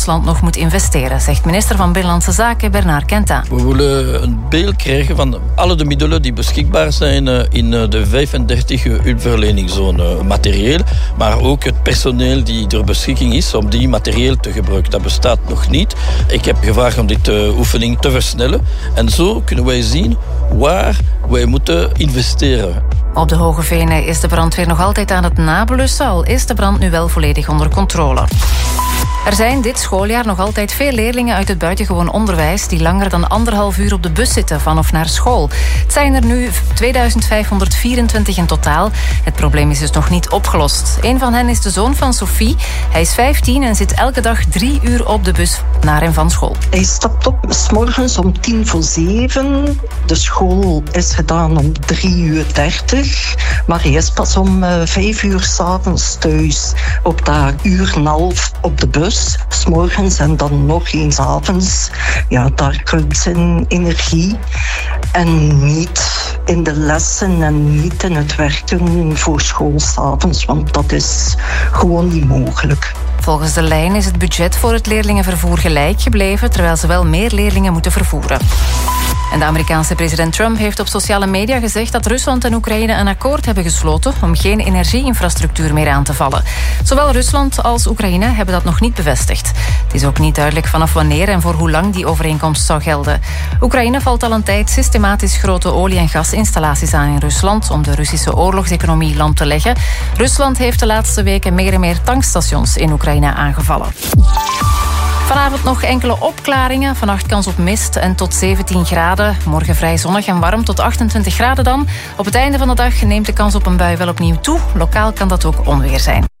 ons land nog moet investeren, zegt minister van Binnenlandse Zaken Bernard Quentin. We willen een beeld krijgen van alle de middelen die beschikbaar zijn in de 35 hulpverleningszone. Materieel, maar ook het personeel die ter beschikking is om die materieel te gebruiken. Dat bestaat nog niet. Ik heb gevraagd om dit oefening te versnellen. En zo kunnen wij zien waar wij moeten investeren. Op de Hoge Venen is de brandweer nog altijd aan het nablussen, al is de brand nu wel volledig onder controle. Er zijn dit schooljaar nog altijd veel leerlingen uit het buitengewoon onderwijs die langer dan 1,5 uur op de bus zitten van of naar school. Het zijn er nu 2524 in totaal. Het probleem is dus nog niet opgelost. Een van hen is de zoon van Sophie. Hij is 15 en zit elke dag 3 uur op de bus naar en van school. Hij stapt op 's morgens om 6:50. De school is gedaan om 3:30. Maar hij is pas om 5 uur 's avonds thuis. Op dat 1,5 uur op de bus. 's morgens en dan nog eens 's avonds. Ja, daar kruipt zijn energie. En niet in de lessen en niet in het werken voor school 's avonds. Want dat is gewoon niet mogelijk. Volgens de lijn is het budget voor het leerlingenvervoer gelijk gebleven, terwijl ze wel meer leerlingen moeten vervoeren. En de Amerikaanse president Trump heeft op sociale media gezegd dat Rusland en Oekraïne een akkoord hebben gesloten om geen energieinfrastructuur meer aan te vallen. Zowel Rusland als Oekraïne hebben dat nog niet bevestigd. Het is ook niet duidelijk vanaf wanneer en voor hoe lang die overeenkomst zou gelden. Oekraïne valt al een tijd systematisch grote olie- en gasinstallaties aan in Rusland om de Russische oorlogseconomie lam te leggen. Rusland heeft de laatste weken meer en meer tankstations in Oekraïne aangevallen. Vanavond nog enkele opklaringen. Vannacht kans op mist en tot 17 graden. Morgen vrij zonnig en warm tot 28 graden dan. Op het einde van de dag neemt de kans op een bui wel opnieuw toe. Lokaal kan dat ook onweer zijn.